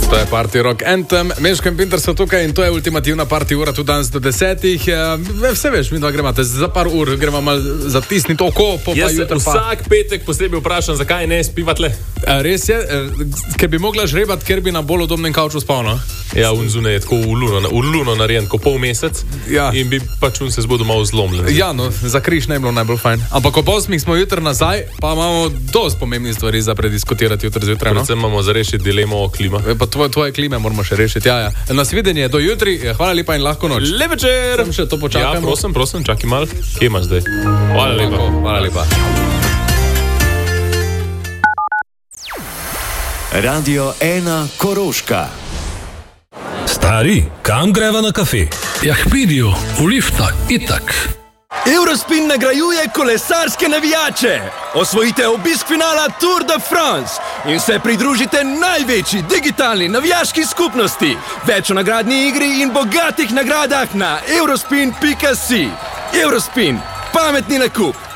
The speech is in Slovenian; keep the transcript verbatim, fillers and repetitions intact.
To je Party Rock Anthem, Meško in Pinter so tukaj in to je ultimativna party ura tudi danes do desetih. Vse veš, mi dva gremo za par ur, gremo malo zatisniti oko, po pa jutro pa. Vsak petek posebej vprašam, zakaj ne spivat le. Res je, ker bi mogla žrebat, ker bi na bolj udobnem kavču spal, no? Ja, un zunaj je tako v luno, v luno narejen, ko pol mesec ja. In bi pač un se zbudil malo zlomljen. Ja, no, za križ ne bi bilo najbolj fajn. Ampak ob osmih smo jutri nazaj, pa imamo dosti pomembnih stvari za prediskutirati jutri zjutraj, no? Predvsem imamo za rešiti dilemo o klima. Pa tvoje, tvoje klime moramo še rešiti, ja, ja. Nasvidenje do jutri, hvala lepa in lahko noč. Lep večer! Sem še to počakamo. Ja, prosim, prosim, čakaj mal. Kje imaš zdaj? Hvala lepa. Hvala lepa. Radio ena Koroška. Stari, kam greva na kafe? Ja, k Pidiju, v lifta, itak. Eurospin nagrajuje kolesarske navijače. Osvojite obisk finala Tour de France in se pridružite največji digitalni navijaški skupnosti. Več o nagradni igri in bogatih nagradah na eurospin pika si. Eurospin, pametni nakup.